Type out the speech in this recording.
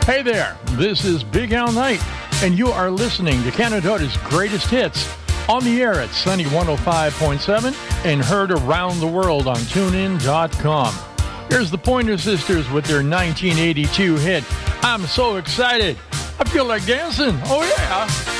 Hey there, this is Big Al Knight, and you are listening to Canadota's greatest hits on the air at Sunny 105.7 and heard around the world on TuneIn.com. Here's the Pointer Sisters with their 1982 hit, I'm So Excited. I feel like dancing. Oh, yeah.